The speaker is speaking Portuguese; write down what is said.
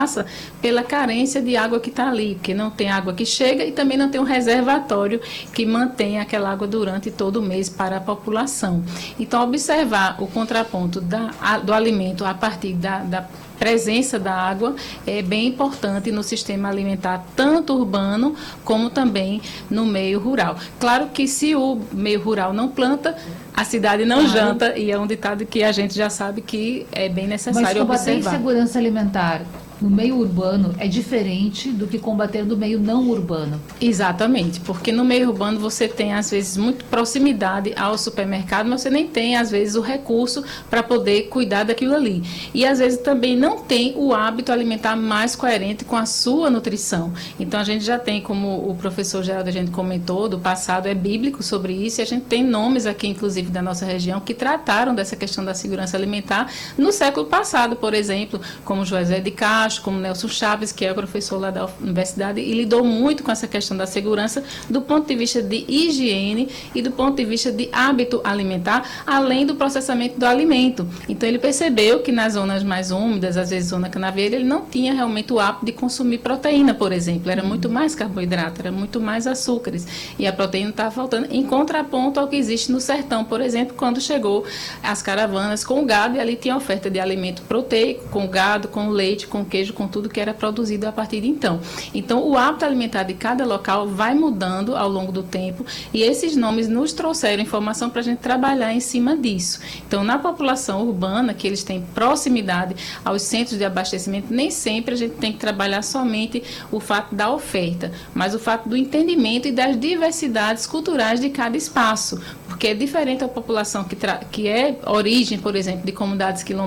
pela carência de água que está ali, porque não tem água que chega e também não tem um reservatório que mantém aquela água durante todo o mês para a população. Então, observar o contraponto do alimento a partir da presença da água é bem importante no sistema alimentar, tanto urbano como também no meio rural. Claro que se o meio rural não planta, a cidade não janta, e é um ditado que a gente já sabe que é bem necessário observar. Mas combater a insegurança alimentar no meio urbano é diferente do que combater no meio não urbano. Exatamente, porque no meio urbano você tem, às vezes, muito proximidade ao supermercado, mas você nem tem, às vezes, o recurso para poder cuidar daquilo ali. E, às vezes, também não tem o hábito alimentar mais coerente com a sua nutrição. Então, a gente já tem, como o professor Geraldo a gente comentou, do passado é bíblico sobre isso, e a gente tem nomes aqui, inclusive, da nossa região, que trataram dessa questão da segurança alimentar no século passado, por exemplo, como José de Castro, como Nelson Chaves, que é professor lá da universidade, e lidou muito com essa questão da segurança do ponto de vista de higiene e do ponto de vista de hábito alimentar, além do processamento do alimento. Então, ele percebeu que nas zonas mais úmidas, às vezes zona canavieira, ele não tinha realmente o hábito de consumir proteína, por exemplo. Era muito mais carboidrato, era muito mais açúcares. E a proteína estava faltando, em contraponto ao que existe no sertão, por exemplo, quando chegou as caravanas com o gado, e ali tinha oferta de alimento proteico, com gado, com leite, com queijo, com tudo que era produzido a partir de então. Então, o hábito alimentar de cada local vai mudando ao longo do tempo, e esses nomes nos trouxeram informação para a gente trabalhar em cima disso. Então, na população urbana, que eles têm proximidade aos centros de abastecimento, nem sempre a gente tem que trabalhar somente o fato da oferta, mas o fato do entendimento e das diversidades culturais de cada espaço, porque é diferente a população que é origem, por exemplo, de comunidades quilombolas,